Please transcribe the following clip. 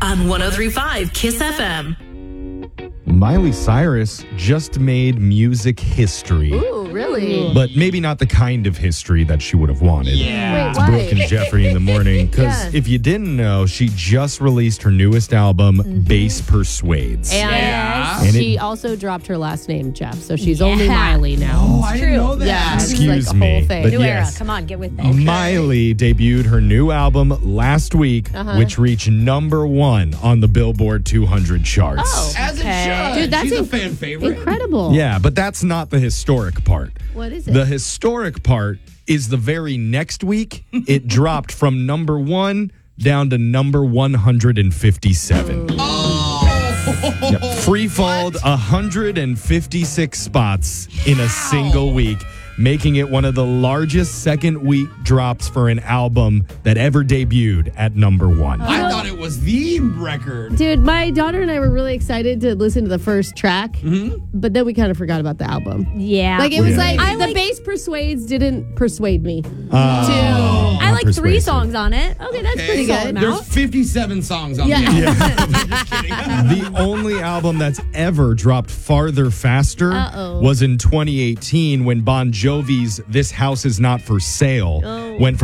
on 103.5 Kiss FM. Miley Cyrus just made music history. Ooh, really? But maybe not the kind of history that she would have wanted. Wait, It's why? Brooke and Jeffrey in the morning. Because Yeah. if you didn't know, she just released her newest album, Bass Persuades. And And she it- also dropped her last name, Jeff, so she's only Miley now. Oh, I didn't know that. Yeah, it's Excuse like a me, whole thing. but New era. yes. Come on, get with it. Miley debuted her new album last week, which reached #1 on the Billboard 200 charts. Oh. As Okay. it should. Dude, that's She's a fan favorite. Incredible. Yeah, but that's not the historic part. What is it? The historic part is the very next week, it dropped from #1 down to number 157. Yep. Free falled 156 spots in a single week, making it one of the largest second week drops for an album that ever debuted at #1. I thought it was the record. Dude, my daughter and I were really excited to listen to the first track, but then we kind of forgot about the album. Yeah. Like, it was Yeah. like, I the like- bass persuades didn't persuade me. I like 3 persuasive. songs on it. Okay, that's pretty Solid good. amount. There's 57 songs on Yeah. the album. Just kidding. The only album that's ever dropped farther faster Uh-oh. was in 2018 when Bon Jovi's This House Is Not For Sale went from